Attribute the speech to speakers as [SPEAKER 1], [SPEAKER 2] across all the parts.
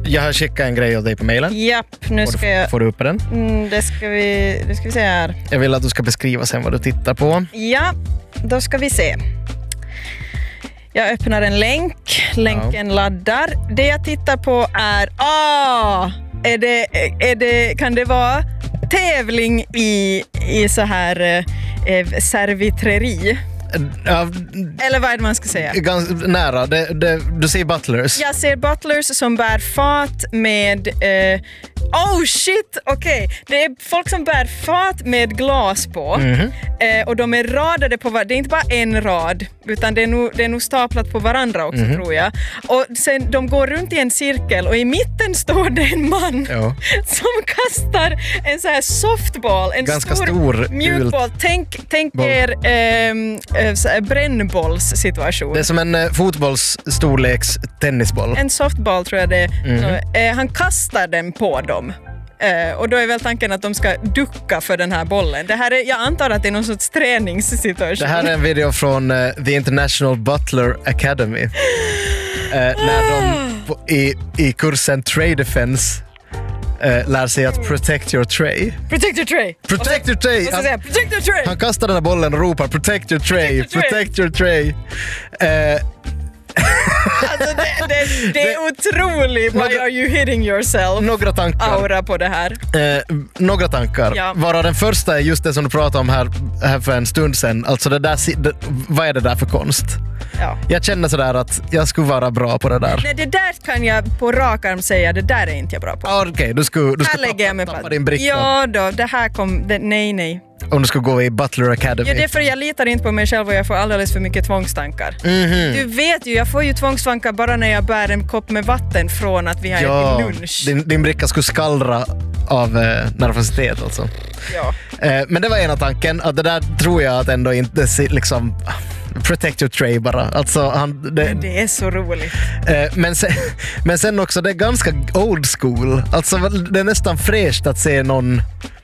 [SPEAKER 1] Jag har skickat en grej åt dig på mejlen.
[SPEAKER 2] Japp, nu ska jag...
[SPEAKER 1] Får du upp den?
[SPEAKER 2] Det ska vi se här.
[SPEAKER 1] Jag vill att du ska beskriva sen vad du tittar på.
[SPEAKER 2] Ja, då ska vi se. Jag öppnar en länk. Länken laddar. Det jag tittar på är... kan det vara tävling i så här servitreri? Eller vad är det man ska säga?
[SPEAKER 1] Ganska nära. Du ser butlers.
[SPEAKER 2] Jag ser butlers som bär fat med... Okej. Det är folk som bär fat med glas på. Och de är radade på... Det är inte bara en rad, utan det är nog staplat på varandra också, tror jag. Och sen de går runt i en cirkel och i mitten står det en man som kastar en så här softball. En ganska stor mjukboll. Tänk er brännbollssituation.
[SPEAKER 1] Det är som en fotbollsstorleks tennisboll.
[SPEAKER 2] En softball tror jag det är. Han kastar den på dem. Och då är väl tanken att de ska ducka för den här bollen. Jag antar att det är någon sorts träningssituation. Det
[SPEAKER 1] här är en video från The International Butler Academy. När de i kursen Tray Defense lär sig att protect your tray.
[SPEAKER 2] Protect your tray.
[SPEAKER 1] Protect your tray.
[SPEAKER 2] Protect your tray.
[SPEAKER 1] Han kastar den här bollen och ropar protect your tray. Protect your tray.
[SPEAKER 2] Alltså det är otroligt. Why are you hitting yourself?
[SPEAKER 1] Några tankar.
[SPEAKER 2] Aura på det här.
[SPEAKER 1] Några tankar. Ja. Varav den första är just det som du pratade om här för en stund sedan. Alltså vad är det där för konst? Ja. Jag känner sådär att jag skulle vara bra på det där.
[SPEAKER 2] Nej, det där kan jag på rak arm säga, det där är inte jag bra på.
[SPEAKER 1] Okej, du ska tappa din bricka.
[SPEAKER 2] Ja då, det här nej.
[SPEAKER 1] Om du ska gå i Butler Academy.
[SPEAKER 2] Ja, det är för jag litar inte på mig själv och jag får alldeles för mycket tvångstankar. Du vet ju, jag får ju tvångstankar bara när jag bär en kopp med vatten från att vi har ätit lunch.
[SPEAKER 1] Din bricka skulle skallra av nervositet alltså.
[SPEAKER 2] Ja.
[SPEAKER 1] Men det var ena tanken, att det där tror jag att ändå inte liksom... Protect your tray bara. Alltså,
[SPEAKER 2] det är så roligt.
[SPEAKER 1] Men sen också, det är ganska old school. Alltså, det är nästan fräscht att se någon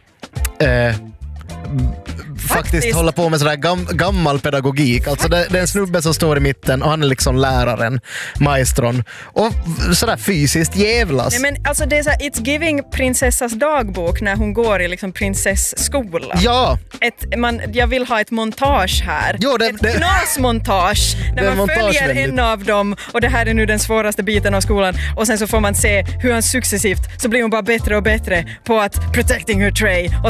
[SPEAKER 1] faktiskt hålla på med sådär gammal pedagogik. Alltså det är en snubbe som står i mitten och han är liksom läraren, maestron. Och sådär fysiskt jävlas.
[SPEAKER 2] Nej, men alltså det är såhär, it's giving prinsessas dagbok när hon går i liksom prinsessskola.
[SPEAKER 1] Ja.
[SPEAKER 2] Jag vill ha ett montage här.
[SPEAKER 1] Jo,
[SPEAKER 2] ett knasmontage där man följer en av dem och det här är nu den svåraste biten av skolan och sen så får man se hur han successivt så blir hon bara bättre och bättre på att protecting her tray